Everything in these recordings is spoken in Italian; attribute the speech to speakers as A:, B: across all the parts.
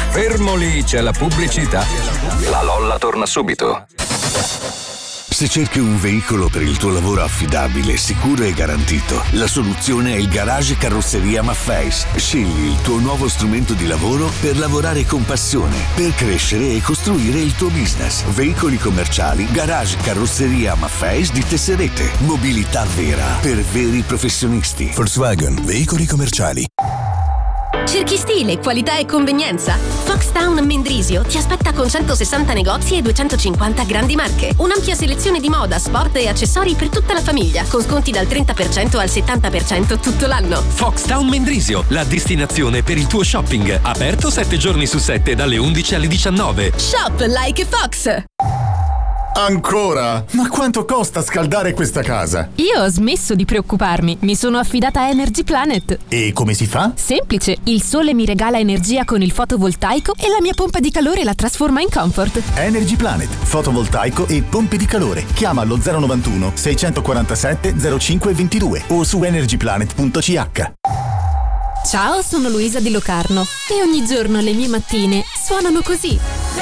A: Fermo lì, c'è la pubblicità. La Lolla torna subito.
B: Se cerchi un veicolo per il tuo lavoro affidabile, sicuro e garantito, la soluzione è il Garage Carrozzeria Maffeis. Scegli il tuo nuovo strumento di lavoro per lavorare con passione, per crescere e costruire il tuo business. Veicoli commerciali, Garage Carrozzeria Maffeis di Tesserete. Mobilità vera per veri professionisti.
C: Volkswagen, veicoli commerciali.
D: Cerchi stile, qualità e convenienza? Foxtown Mendrisio ti aspetta con 160 negozi e 250 grandi marche. Un'ampia selezione di moda, sport e accessori per tutta la famiglia, con sconti dal 30% al 70% tutto l'anno.
E: Foxtown Mendrisio, la destinazione per il tuo shopping. Aperto 7 giorni su 7 dalle 11 alle 19.
D: Shop like Fox!
F: Ancora? Ma quanto costa scaldare questa casa?
G: Io ho smesso di preoccuparmi, mi sono affidata a Energy Planet.
F: E come si fa?
G: Semplice, il sole mi regala energia con il fotovoltaico e la mia pompa di calore la trasforma in comfort.
F: Energy Planet, fotovoltaico e pompe di calore. Chiama allo 091 647 0522 o su energyplanet.ch.
G: Ciao, sono Luisa Di Locarno e ogni giorno le mie mattine suonano così.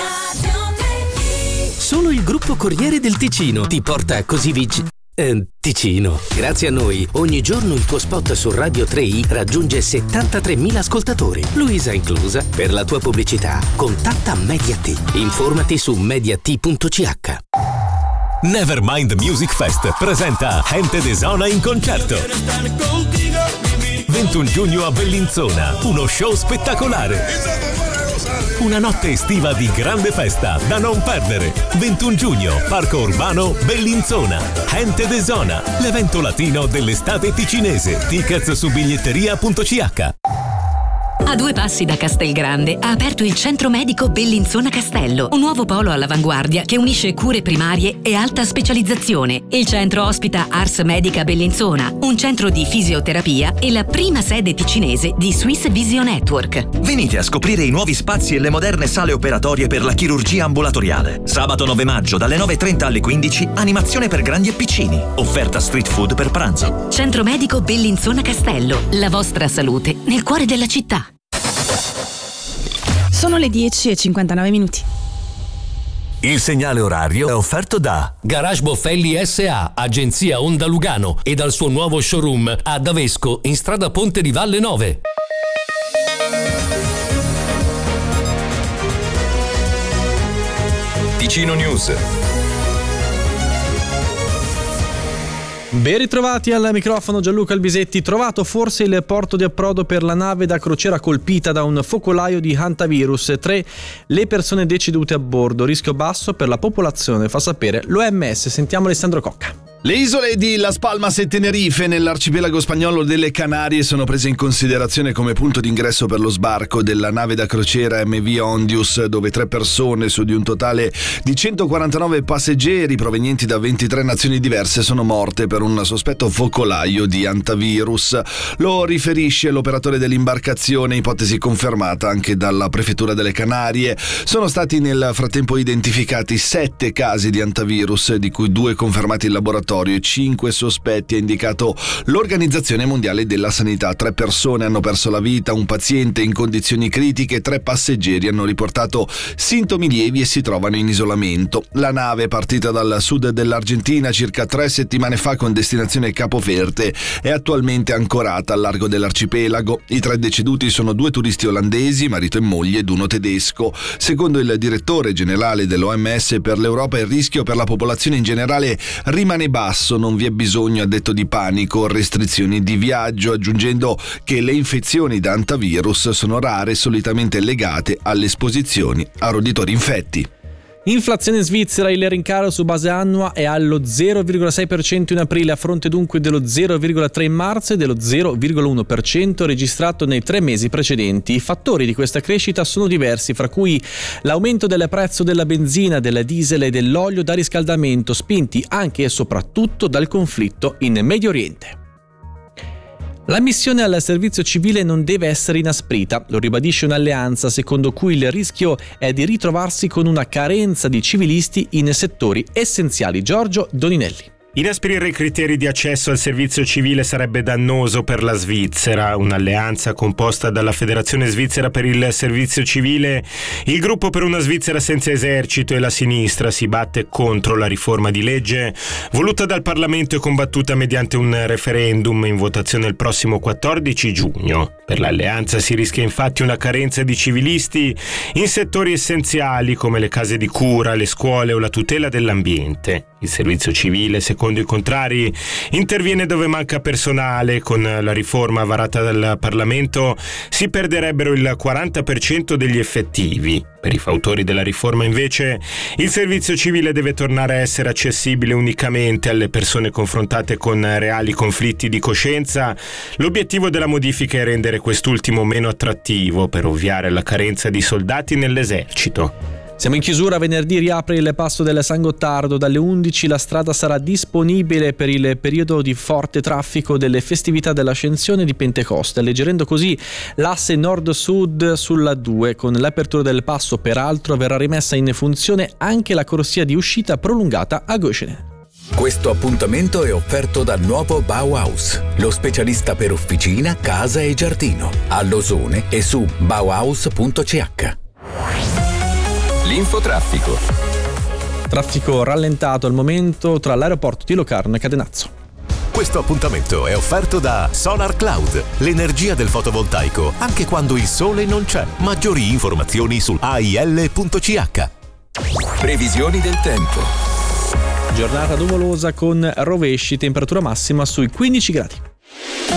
H: Solo il gruppo Corriere del Ticino ti porta così Ticino. Grazie a noi, ogni giorno il tuo spot su Radio 3i raggiunge 73.000 ascoltatori, Luisa inclusa. Per la tua pubblicità, contatta Mediat. Informati su mediat.ch.
C: Nevermind Music Fest presenta Gente de Zona in concerto. 21 giugno a Bellinzona, uno show spettacolare. Una notte estiva di grande festa da non perdere. 21 giugno, Parco Urbano Bellinzona. Gente de Zona, l'evento latino dell'estate ticinese. Tickets su biglietteria.ch.
I: A 2 passi da Castelgrande ha aperto il Centro Medico Bellinzona Castello, un nuovo polo all'avanguardia che unisce cure primarie e alta specializzazione. Il centro ospita Ars Medica Bellinzona, un centro di fisioterapia e la prima sede ticinese di Swiss Visio Network.
J: Venite a scoprire i nuovi spazi e le moderne sale operatorie per la chirurgia ambulatoriale. Sabato 9 maggio dalle 9:30 alle 15, animazione per grandi e piccini. Offerta street food per pranzo.
I: Centro Medico Bellinzona Castello, la vostra salute nel cuore della città.
K: Sono le 10:59.
C: Il segnale orario è offerto da
L: Garage Boffelli S.A., agenzia Honda Lugano, e dal suo nuovo showroom a Davesco in strada Ponte di Valle 9.
A: Ticino News.
M: Ben ritrovati al microfono Gianluca Albisetti. Trovato forse il porto di approdo per la nave da crociera colpita da un focolaio di hantavirus. 3 le persone decedute a bordo, rischio basso per la popolazione, fa sapere l'OMS. Sentiamo Alessandro Cocca.
N: Le isole di Las Palmas e Tenerife nell'arcipelago spagnolo delle Canarie sono prese in considerazione come punto d'ingresso per lo sbarco della nave da crociera MV Ondius, dove 3 persone su di un totale di 149 passeggeri provenienti da 23 nazioni diverse sono morte per un sospetto focolaio di hantavirus. Lo riferisce l'operatore dell'imbarcazione, ipotesi confermata anche dalla prefettura delle Canarie. Sono stati nel frattempo identificati 7 casi di hantavirus, di cui 2 confermati in laboratorio e 5 sospetti, ha indicato l'Organizzazione Mondiale della Sanità. 3 persone hanno perso la vita, un paziente in condizioni critiche, 3 passeggeri hanno riportato sintomi lievi e si trovano in isolamento. La nave, partita dal sud dell'Argentina circa 3 settimane fa con destinazione Capo Verde, è attualmente ancorata al largo dell'arcipelago. I 3 deceduti sono 2 turisti olandesi, marito e moglie, ed uno tedesco. Secondo il direttore generale dell'OMS per l'Europa, il rischio per la popolazione in generale rimane basso, non vi è bisogno, ha detto, di panico o restrizioni di viaggio, aggiungendo che le infezioni da hantavirus sono rare e solitamente legate alle esposizioni a roditori infetti.
M: Inflazione svizzera, il rincaro su base annua è allo 0,6% in aprile, a fronte dunque dello 0,3% in marzo e dello 0,1% registrato nei 3 mesi precedenti. I fattori di questa crescita sono diversi, fra cui l'aumento del prezzo della benzina, della diesel e dell'olio da riscaldamento, spinti anche e soprattutto dal conflitto in Medio Oriente. L'ammissione al servizio civile non deve essere inasprita, lo ribadisce un'alleanza secondo cui il rischio è di ritrovarsi con una carenza di civilisti in settori essenziali. Giorgio Doninelli.
O: Inasprire i criteri di accesso al servizio civile sarebbe dannoso per la Svizzera. Un'alleanza composta dalla Federazione Svizzera per il Servizio Civile, il Gruppo per una Svizzera senza esercito e la sinistra si batte contro la riforma di legge voluta dal Parlamento e combattuta mediante un referendum in votazione il prossimo 14 giugno. Per l'alleanza si rischia infatti una carenza di civilisti in settori essenziali come le case di cura, le scuole o la tutela dell'ambiente. Il servizio civile, secondo i contrari, interviene dove manca personale. Con la riforma varata dal Parlamento si perderebbero il 40% degli effettivi. Per i fautori della riforma, invece, il servizio civile deve tornare a essere accessibile unicamente alle persone confrontate con reali conflitti di coscienza. L'obiettivo della modifica è rendere quest'ultimo meno attrattivo per ovviare alla carenza di soldati nell'esercito.
M: Siamo in chiusura, venerdì riapre il passo del San Gottardo, dalle 11 la strada sarà disponibile per il periodo di forte traffico delle festività dell'Ascensione di Pentecoste, alleggerendo così l'asse nord-sud sulla 2. Con l'apertura del passo, peraltro, verrà rimessa in funzione anche la corsia di uscita prolungata a Göschenen.
A: Questo appuntamento è offerto dal nuovo Bauhaus, lo specialista per officina, casa e giardino, a Losone e su bauhaus.ch. L'infotraffico.
M: Traffico rallentato al momento tra l'aeroporto di Locarno e Cadenazzo.
C: Questo appuntamento è offerto da Solar Cloud, l'energia del fotovoltaico anche quando il sole non c'è. Maggiori informazioni su ail.ch.
A: Previsioni del tempo.
M: Giornata nuvolosa con rovesci, temperatura massima sui 15 gradi.